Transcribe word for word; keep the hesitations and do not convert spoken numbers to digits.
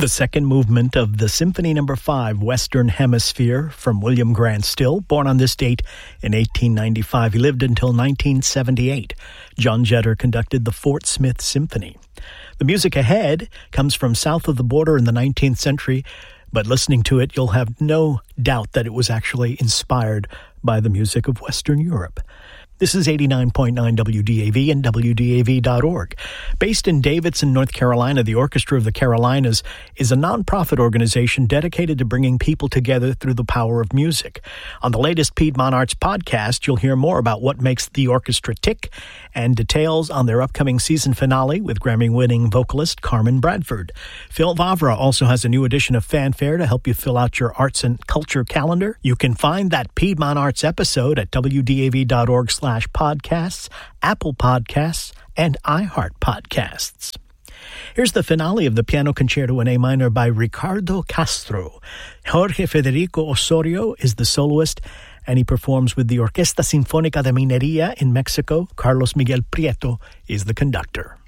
The second movement of the Symphony Number five, Western Hemisphere, from William Grant Still, born on this date in eighteen ninety-five. He lived until nineteen seventy-eight. John Jetter conducted the Fort Smith Symphony. The music ahead comes from south of the border in the nineteenth century, but listening to it, you'll have no doubt that it was actually inspired by the music of Western Europe. This is eighty-nine point nine W D A V and W D A V dot org. Based in Davidson, North Carolina, the Orchestra of the Carolinas is a nonprofit organization dedicated to bringing people together through the power of music. On the latest Piedmont Arts podcast, you'll hear more about what makes the orchestra tick and details on their upcoming season finale with Grammy-winning vocalist Carmen Bradford. Phil Vavra also has a new edition of Fanfare to help you fill out your arts and culture calendar. You can find that Piedmont Arts episode at W D A V dot org slash podcasts, Apple Podcasts, and iHeart Podcasts. Here's the finale of the Piano Concerto in A minor by Ricardo Castro. Jorge Federico Osorio is the soloist, and he performs with the Orquesta Sinfónica de Minería in Mexico. Carlos Miguel Prieto is the conductor.